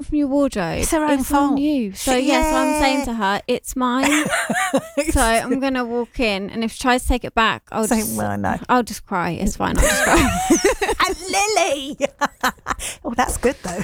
from your wardrobe, It's her own fault. on you. So so I'm saying to her, it's mine. So I'm gonna walk in, and if she tries to take it back, I'll just cry. It's fine. I'll just cry. And Lily. Oh, that's good though.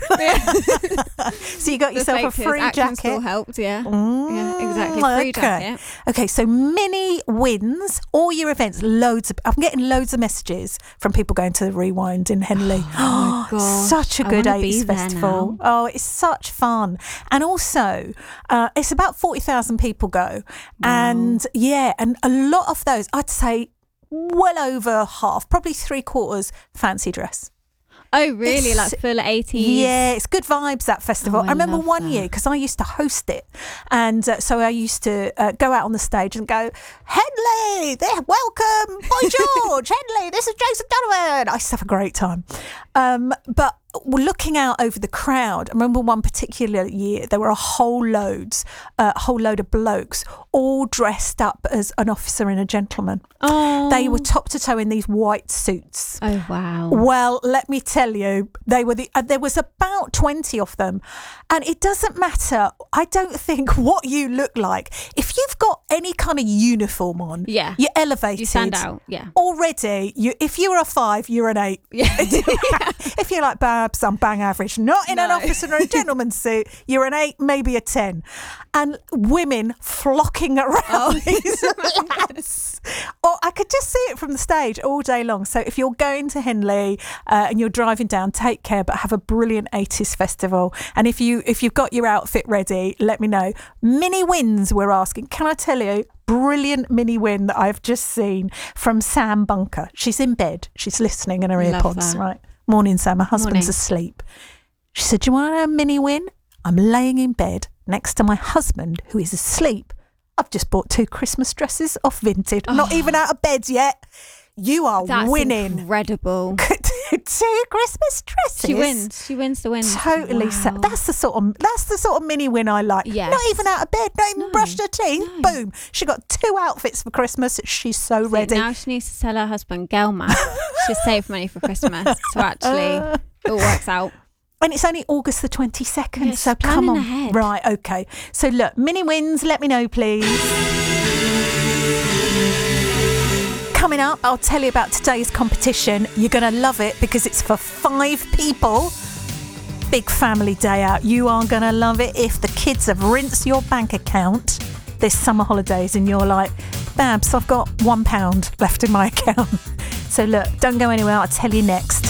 So you got yourself a free jacket. Still helped, yeah. Yeah, exactly. Free jacket. Okay, so mini wins, all your events, I'm getting loads of messages from people going to the Rewind in Henley. Oh my gosh. Such a good 80s festival. Oh, it's such fun. And also, it's about 40,000 people go. Wow. And a lot of those, I'd say well over half, probably 3/4 fancy dress. Oh, really? Like full 80s? Yeah, it's good vibes, that festival. I remember one year, because I used to host it. And so I used to go out on the stage and go, Henley, welcome, Boy George, Henley, this is Jason Donovan. I used to have a great time. But looking out over the crowd, I remember one particular year, there were a whole load of blokes all dressed up as an officer and a gentleman. Oh. They were top to toe in these white suits. Oh, wow. Well, let me tell you, they were there was about 20 of them. And it doesn't matter, I don't think, what you look like. If you've got any kind of uniform on, you're elevated. You stand out, yeah. Already, if you're a 5, you're an 8. Yeah. If you're like, Babs, I'm bang average. Not in an officer or a gentleman's suit. You're an 8, maybe a 10. And women flocking around these lads. Or I could just see it from the stage all day long. So if you're going to Henley and you're driving down, take care, but have a brilliant 80s festival. And if you've got your outfit ready, let me know. Mini wins, we're asking. Can I tell you? Brilliant mini win that I've just seen from Sam Bunker. She's in bed. She's listening in her earpods, right? Morning, Sam. My husband's asleep. She said, do you want a mini win? I'm laying in bed next to my husband, who is asleep. I've just bought 2 Christmas dresses off Vinted. I'm not even out of bed yet. You are winning. Incredible. 2 Christmas dresses. She wins the win. Totally. Wow. That's the sort of mini win I like. Yes. Not even out of bed. Not even brushed her teeth. No. Boom. She got 2 outfits for Christmas. She's so ready. Now she needs to tell her husband Gelma. She'll save money for Christmas. So actually, it all works out. And it's only August the 22nd, so come on. Ahead. Right, okay. So look, mini wins, let me know, please. Coming up, I'll tell you about today's competition. You're going to love it because it's for 5 people. Big family day out. You are going to love it if the kids have rinsed your bank account this summer holidays and you're like, Babs, I've got £1 left in my account. So look, don't go anywhere. I'll tell you next.